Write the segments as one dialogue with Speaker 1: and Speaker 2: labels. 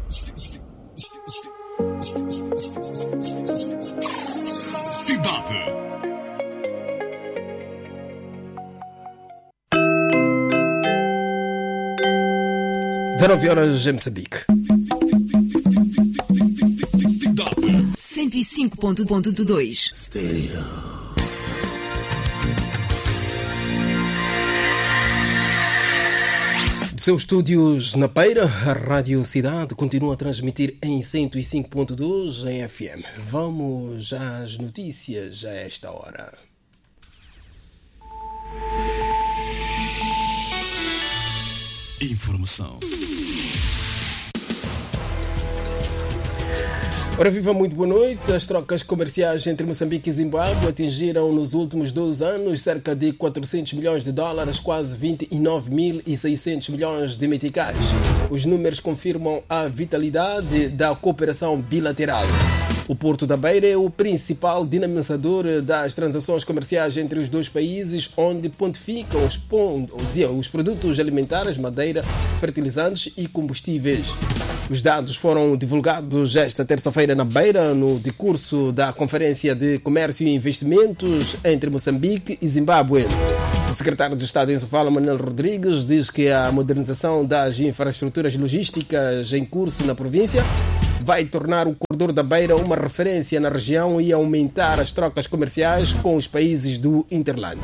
Speaker 1: Cidade. 19 horas em Moçambique.
Speaker 2: 105.2
Speaker 3: Stereo.
Speaker 1: De seus estúdios na Beira, a Rádio Cidade continua a transmitir em 105.2 em FM. Vamos às notícias a esta hora.
Speaker 3: Informação.
Speaker 1: Ora viva, muito boa noite. As trocas comerciais entre Moçambique e Zimbábue atingiram nos últimos 12 anos cerca de 400 milhões de dólares, quase 29.600 milhões de meticais. Os números confirmam a vitalidade da cooperação bilateral. O Porto da Beira é o principal dinamizador das transações comerciais entre os dois países, onde pontificam os produtos alimentares, madeira, fertilizantes e combustíveis. Os dados foram divulgados esta terça-feira na Beira, no decurso da Conferência de Comércio e Investimentos entre Moçambique e Zimbábue. O secretário de Estado em Sofala, Manuel Rodrigues, diz que a modernização das infraestruturas logísticas em curso na província vai tornar o Corredor da Beira uma referência na região e aumentar as trocas comerciais com os países do Interland.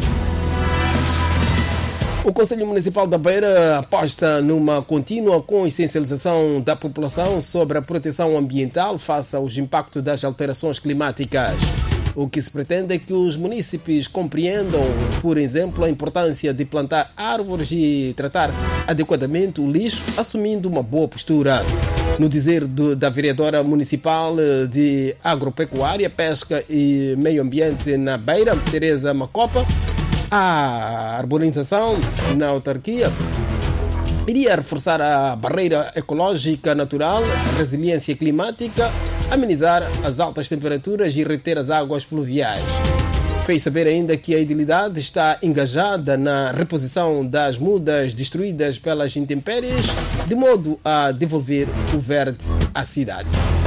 Speaker 1: O Conselho Municipal da Beira aposta numa contínua consciencialização da população sobre a proteção ambiental face aos impactos das alterações climáticas. O que se pretende é que os munícipes compreendam, por exemplo, a importância de plantar árvores e tratar adequadamente o lixo, assumindo uma boa postura. No dizer da vereadora municipal de Agropecuária, Pesca e Meio Ambiente na Beira, Teresa Macopa, a arborização na autarquia iria reforçar a barreira ecológica natural, a resiliência climática, amenizar as altas temperaturas e reter as águas pluviais. Fez saber ainda que a edilidade está engajada na reposição das mudas destruídas pelas intempéries, de modo a devolver o verde à cidade.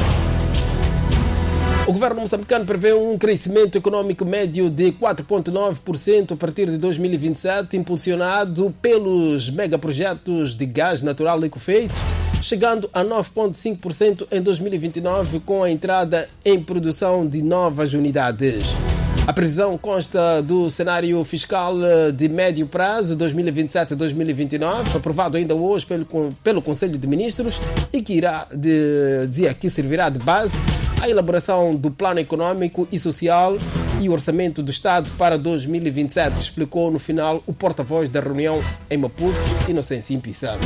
Speaker 1: O governo moçambicano prevê um crescimento econômico médio de 4,9% a partir de 2027, impulsionado pelos megaprojetos de gás natural liquefeito, chegando a 9,5% em 2029, com a entrada em produção de novas unidades. A previsão consta do cenário fiscal de médio prazo 2027-2029, aprovado ainda hoje pelo Conselho de Ministros e que que servirá de base à elaboração do Plano Econômico e Social e o Orçamento do Estado para 2027, explicou no final o porta-voz da reunião em Maputo, Inocêncio Impissa.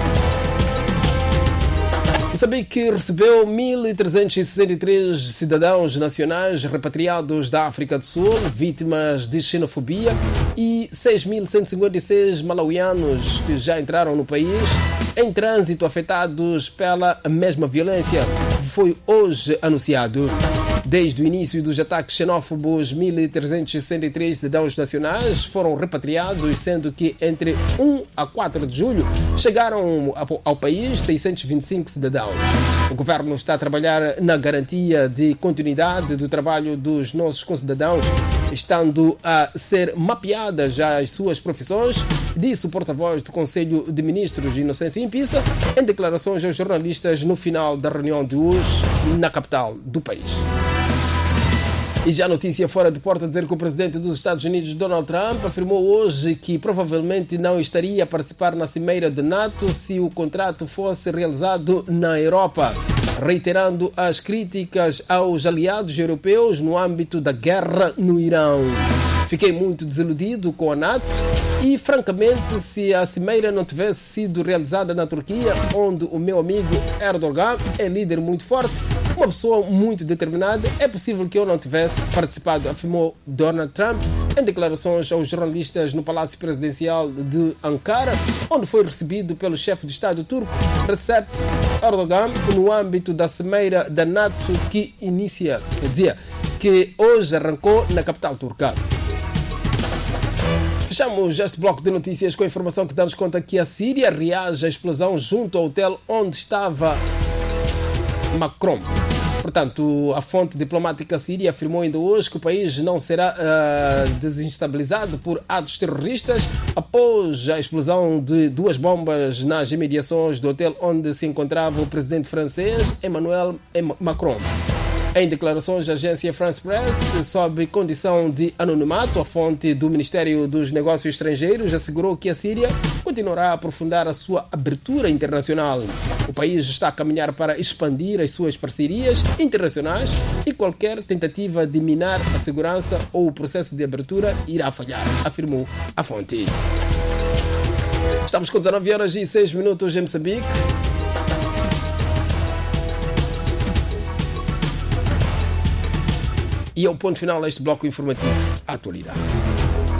Speaker 1: Moçambique recebeu 1.363 cidadãos nacionais repatriados da África do Sul, vítimas de xenofobia, e 6.156 malauianos que já entraram no país em trânsito afetados pela mesma violência. Foi hoje anunciado. Desde o início dos ataques xenófobos, 1.363 cidadãos nacionais foram repatriados, sendo que entre 1 a 4 de julho chegaram ao país 625 cidadãos. O governo está a trabalhar na garantia de continuidade do trabalho dos nossos concidadãos, estando a ser mapeadas já as suas profissões, disse o porta-voz do Conselho de Ministros, Inocêncio Impissa, em declarações aos jornalistas no final da reunião de hoje na capital do país. E já notícia fora de porta dizer que o presidente dos Estados Unidos, Donald Trump, afirmou hoje que provavelmente não estaria a participar na cimeira do NATO se o contrato fosse realizado na Europa, reiterando as críticas aos aliados europeus no âmbito da guerra no Irão. Fiquei muito desiludido com a NATO e, francamente, se a cimeira não tivesse sido realizada na Turquia, onde o meu amigo Erdogan é líder muito forte, uma pessoa muito determinada, é possível que eu não tivesse participado, afirmou Donald Trump em declarações aos jornalistas no Palácio Presidencial de Ankara, onde foi recebido pelo chefe de Estado turco Recep Erdogan no âmbito da cimeira da NATO que que hoje arrancou na capital turca. Fechamos este bloco de notícias com a informação que dá-nos conta que a Síria reage à explosão junto ao hotel onde estava Macron. Portanto, a fonte diplomática síria afirmou ainda hoje que o país não será desestabilizado por atos terroristas após a explosão de 2 bombas nas imediações do hotel onde se encontrava o presidente francês Emmanuel Macron. Em declarações da agência France Press, sob condição de anonimato, a fonte do Ministério dos Negócios Estrangeiros assegurou que a Síria continuará a aprofundar a sua abertura internacional. O país está a caminhar para expandir as suas parcerias internacionais e qualquer tentativa de minar a segurança ou o processo de abertura irá falhar, afirmou a fonte. Estamos com 19h06 em Moçambique. E é o ponto final deste bloco informativo. A atualidade.